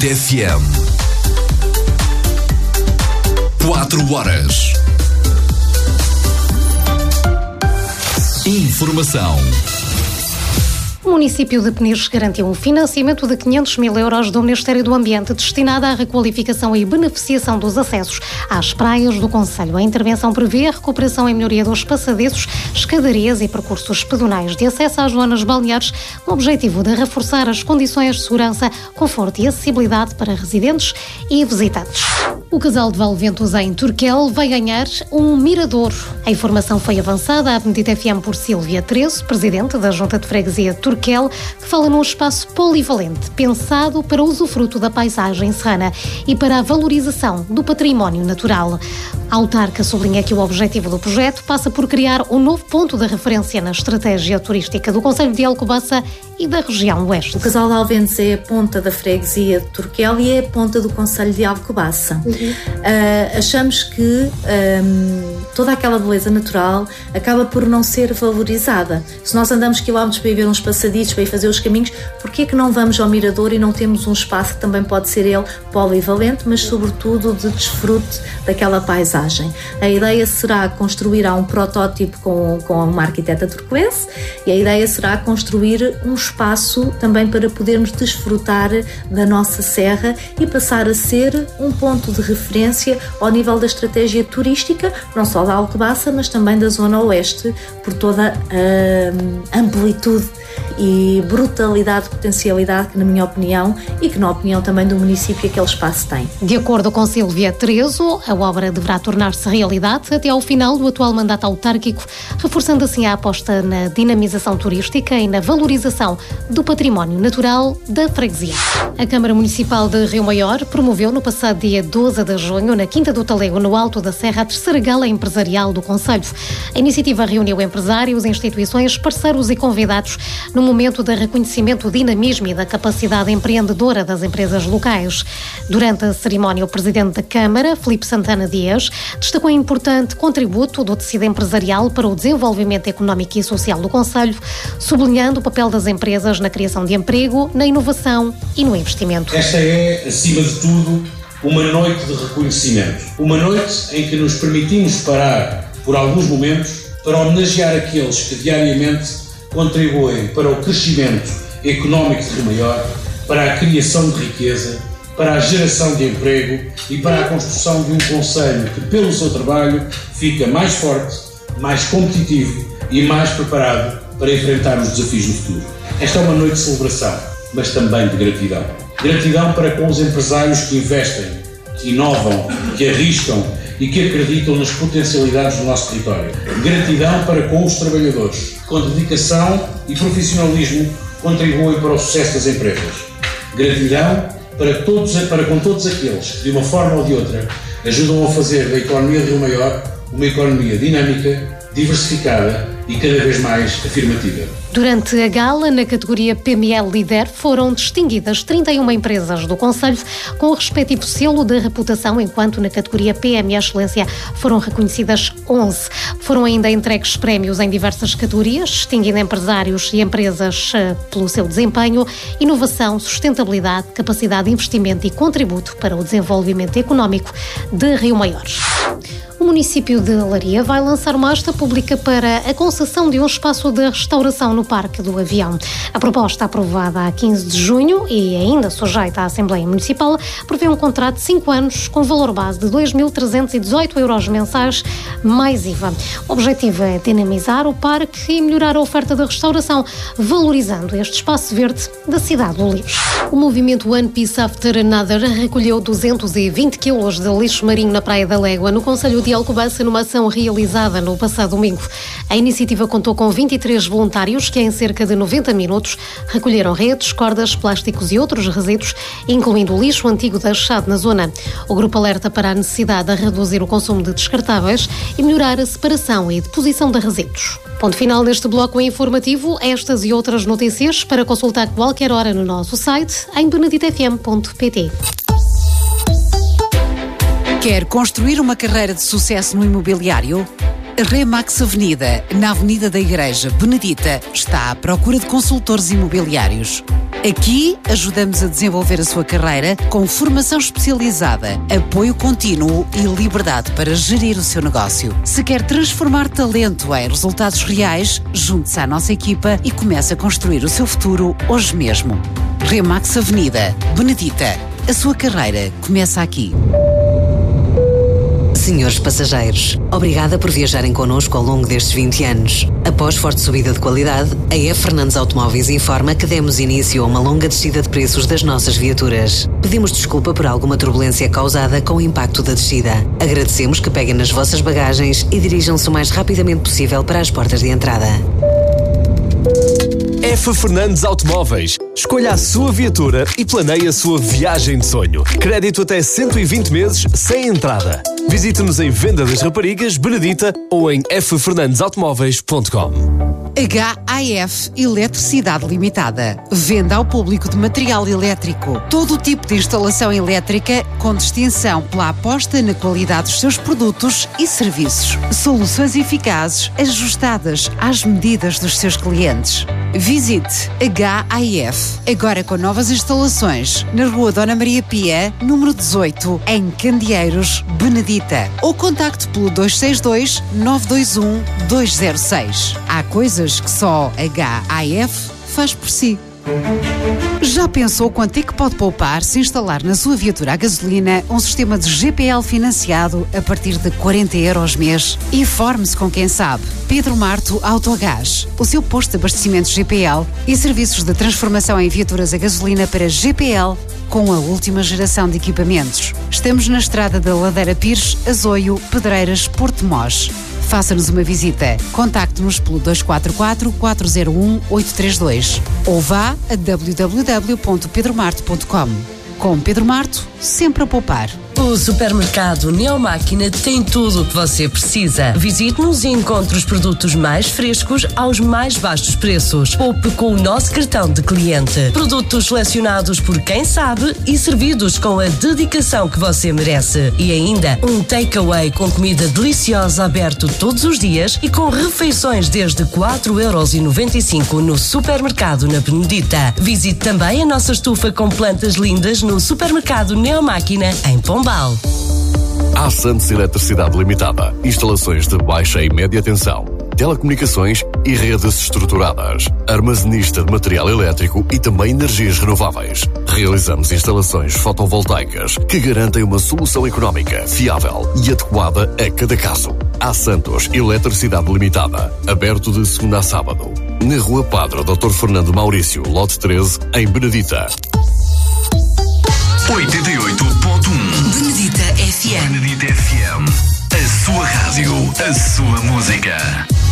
Benedito FM. 4 horas. Informação. O município de Peniche garantiu um financiamento de 500 mil euros do Ministério do Ambiente destinado à requalificação e beneficiação dos acessos às praias do concelho. A intervenção prevê a recuperação e melhoria dos passadiços, escadarias e percursos pedonais de acesso às zonas balneares, com o objetivo de reforçar as condições de segurança, conforto e acessibilidade para residentes e visitantes. O casal de Valventos em Turquel vai ganhar um mirador. A informação foi avançada à Benedito FM por Sílvia Trezo, presidente da Junta de Freguesia de Turquel, que fala num espaço polivalente, pensado para o usufruto da paisagem serrana e para a valorização do património natural. A autarca sublinha que o objetivo do projeto passa por criar um novo ponto de referência na estratégia turística do concelho de Alcobaça e da região oeste. O casal de Valventos é a ponta da freguesia de Turquel e é a ponta do concelho de Alcobaça. Achamos que toda aquela beleza natural acaba por não ser valorizada. Se nós andamos quilómetros para ir ver uns passadiços, para ir fazer os caminhos, porquê é que não vamos ao mirador e não temos um espaço que também pode ser ele polivalente, mas sobretudo de desfrute daquela paisagem? A ideia será construir um protótipo com uma arquiteta turquense e a ideia será construir um espaço também para podermos desfrutar da nossa serra e passar a ser um ponto de referência ao nível da estratégia turística, não só da Alcobaça, mas também da zona oeste, por toda a amplitude e brutalidade, potencialidade que, na minha opinião, e que na opinião também do município, aquele espaço tem. De acordo com Sílvia Trezo, a obra deverá tornar-se realidade até ao final do atual mandato autárquico, reforçando assim a aposta na dinamização turística e na valorização do património natural da freguesia. A Câmara Municipal de Rio Maior promoveu no passado dia 12 de junho, na Quinta do Talego, no Alto da Serra, a terceira gala empresarial do concelho. A iniciativa reuniu empresários, instituições, parceiros e convidados no momento de reconhecimento do dinamismo e da capacidade empreendedora das empresas locais. Durante a cerimónia, o Presidente da Câmara, Filipe Santana Dias, destacou o importante contributo do tecido empresarial para o desenvolvimento económico e social do concelho, sublinhando o papel das empresas na criação de emprego, na inovação e no investimento. Esta é, acima de tudo, uma noite de reconhecimento. Uma noite em que nos permitimos parar por alguns momentos para homenagear aqueles que diariamente contribuem para o crescimento económico de Rio Maior, para a criação de riqueza, para a geração de emprego e para a construção de um concelho que, pelo seu trabalho, fica mais forte, mais competitivo e mais preparado para enfrentar os desafios do futuro. Esta é uma noite de celebração, mas também de gratidão. Gratidão para com os empresários que investem, que inovam, que arriscam e que acreditam nas potencialidades do nosso território. Gratidão para com os trabalhadores, que com dedicação e profissionalismo contribuem para o sucesso das empresas. Gratidão para com todos aqueles que, de uma forma ou de outra, ajudam a fazer da economia de Rio Maior uma economia dinâmica, diversificada e cada vez mais afirmativa. Durante a gala, na categoria PME Líder, foram distinguidas 31 empresas do concelho com o respectivo selo de reputação, enquanto na categoria PME Excelência foram reconhecidas 11. Foram ainda entregues prémios em diversas categorias, distinguindo empresários e empresas pelo seu desempenho, inovação, sustentabilidade, capacidade de investimento e contributo para o desenvolvimento económico de Rio Maior. O município de Leiria vai lançar uma asta pública para a concessão de um espaço de restauração no Parque do Avião. A proposta, aprovada a 15 de junho e ainda sujeita à Assembleia Municipal, prevê um contrato de 5 anos com valor base de 2.318 euros mensais, mais IVA. O objetivo é dinamizar o parque e melhorar a oferta de restauração, valorizando este espaço verde da cidade do lixo. O movimento One Piece After Another recolheu 220 kg de lixo marinho na Praia da Légua, no concelho de Alcobaça, numa ação realizada no passado domingo. A iniciativa contou com 23 voluntários que, em cerca de 90 minutos, recolheram redes, cordas, plásticos e outros resíduos, incluindo o lixo antigo deixado na zona. O grupo alerta para a necessidade de reduzir o consumo de descartáveis e melhorar a separação e deposição de resíduos. Ponto final neste bloco informativo. Estas e outras notícias para consultar a qualquer hora no nosso site em beneditofm.pt. Quer construir uma carreira de sucesso no imobiliário? A Remax Avenida, na Avenida da Igreja Benedita, está à procura de consultores imobiliários. Aqui ajudamos a desenvolver a sua carreira com formação especializada, apoio contínuo e liberdade para gerir o seu negócio. Se quer transformar talento em resultados reais, junte-se à nossa equipa e comece a construir o seu futuro hoje mesmo. Remax Avenida, Benedita. A sua carreira começa aqui. Senhores passageiros, obrigada por viajarem connosco ao longo destes 20 anos. Após forte subida de qualidade, a F. Fernandes Automóveis informa que demos início a uma longa descida de preços das nossas viaturas. Pedimos desculpa por alguma turbulência causada com o impacto da descida. Agradecemos que peguem nas vossas bagagens e dirijam-se o mais rapidamente possível para as portas de entrada. F. Fernandes Automóveis. Escolha a sua viatura e planeie a sua viagem de sonho. Crédito até 120 meses sem entrada. Visite-nos em Venda das Raparigas, Benedita ou em ffernandesautomóveis.com. HAF Eletricidade Limitada. Venda ao público de material elétrico. Todo o tipo de instalação elétrica com distinção pela aposta na qualidade dos seus produtos e serviços. Soluções eficazes, ajustadas às medidas dos seus clientes. Visite HAF, agora com novas instalações, na Rua Dona Maria Pia, número 18, em Candeeiros, Benedita. Ou contacte pelo 262-921-206. Há coisas que só HAF faz por si. Já pensou quanto é que pode poupar se instalar na sua viatura a gasolina um sistema de GPL financiado a partir de 40 € mês? Informe-se com quem sabe. Pedro Marto Autogás, o seu posto de abastecimento GPL e serviços de transformação em viaturas a gasolina para GPL com a última geração de equipamentos. Estamos na estrada da Ladeira Pires, Azoio, Pedreiras, Porto Mós. Faça-nos uma visita. Contacte-nos pelo 244-401-832 ou vá a www.pedromarto.com. Com Pedro Marto, sempre a poupar. O supermercado Neomáquina tem tudo o que você precisa. Visite-nos e encontre os produtos mais frescos aos mais baixos preços. Poupe com o nosso cartão de cliente. Produtos selecionados por quem sabe e servidos com a dedicação que você merece. E ainda um takeaway com comida deliciosa aberto todos os dias e com refeições desde 4,95 € no supermercado na Benedita. Visite também a nossa estufa com plantas lindas no supermercado Neomáquina em Pombal. A Santos Eletricidade Limitada. Instalações de baixa e média tensão, telecomunicações e redes estruturadas. Armazenista de material elétrico e também energias renováveis. Realizamos instalações fotovoltaicas que garantem uma solução económica, fiável e adequada a cada caso. A Santos Eletricidade Limitada. Aberto de segunda a sábado. Na Rua Padre Dr. Fernando Maurício, lote 13, em Benedita. 88.1 Benedita FM. Benedita FM. A sua rádio, a sua música.